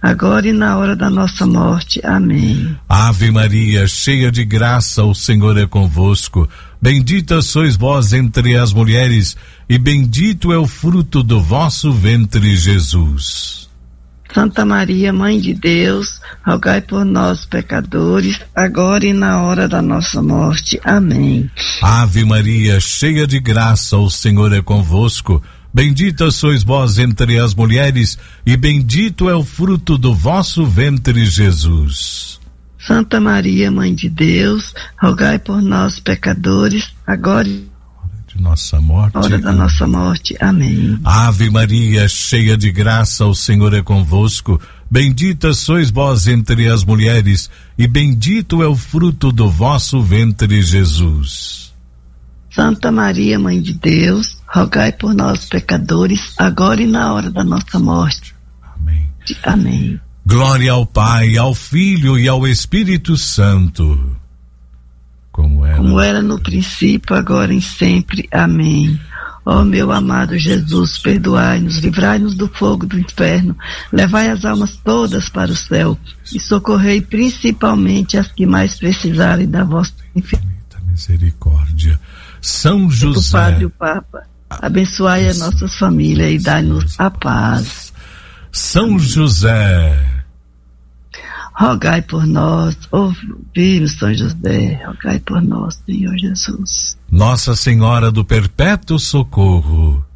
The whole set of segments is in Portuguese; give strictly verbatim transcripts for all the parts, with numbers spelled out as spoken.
agora e na hora da nossa morte. Amém. Ave Maria, cheia de graça, o Senhor é convosco. Bendita sois vós entre as mulheres, e bendito é o fruto do vosso ventre, Jesus. Santa Maria, Mãe de Deus, rogai por nós, pecadores, agora e na hora da nossa morte. Amém. Ave Maria, cheia de graça, o Senhor é convosco. Bendita sois vós entre as mulheres, e bendito é o fruto do vosso ventre, Jesus. Santa Maria, Mãe de Deus, rogai por nós, pecadores, agora e de nossa morte. hora da nossa morte. Amém. Ave Maria, cheia de graça, o Senhor é convosco. Bendita sois vós entre as mulheres, e bendito é o fruto do vosso ventre, Jesus. Santa Maria, Mãe de Deus, rogai por nós, pecadores, agora e na hora da nossa morte. Amém. Amém. Glória ao Pai, ao Filho e ao Espírito Santo. Como era, Como era no princípio, agora e sempre. Amém. Ó meu amado Jesus, perdoai-nos, livrai-nos do fogo do inferno, levai as almas todas para o céu e socorrei principalmente as que mais precisarem da vossa infinita misericórdia. São José, o Padre e o Papa, abençoai as nossas famílias e dai-nos a paz. São José, rogai por nós, ouvimos São José, rogai por nós, Senhor Jesus. Nossa Senhora do Perpétuo Socorro,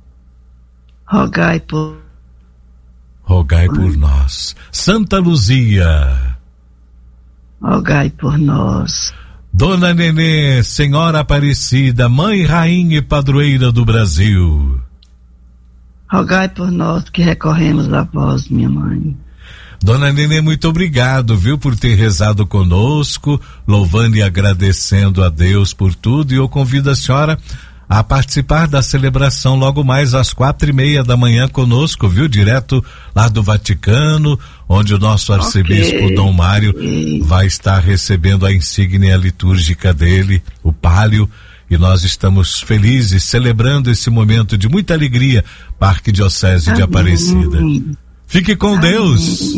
rogai por rogai por nós. Santa Luzia, rogai por nós. Dona Nenê, Senhora Aparecida, Mãe, Rainha e Padroeira do Brasil, rogai por nós que recorremos a vós, minha mãe. Dona Nenê, muito obrigado, viu, por ter rezado conosco, louvando e agradecendo a Deus por tudo, e eu convido a senhora a participar da celebração logo mais às quatro e meia da manhã conosco, viu, direto lá do Vaticano, onde o nosso arcebispo okay. Dom Mário okay. vai estar recebendo a insígnia litúrgica dele, o pálio, e nós estamos felizes, celebrando esse momento de muita alegria, Parque Diocese de Aparecida. Fique com Amém. Deus.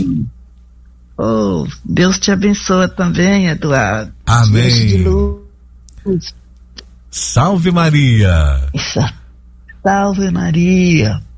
Oh, Deus te abençoa também, Eduardo. Amém. De luz. Salve Maria. Salve Maria.